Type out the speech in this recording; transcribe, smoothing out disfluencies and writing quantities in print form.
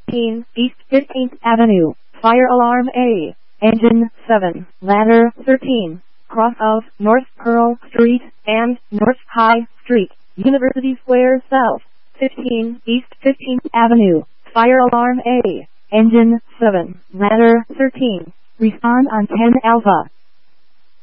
15 East 15th Avenue, Fire Alarm A, Engine 7, Ladder 13, cross of North Pearl Street and North High Street, University Square South, 15 East 15th Avenue, Fire Alarm A, Engine 7, Ladder 13. Respond on 10 Alpha.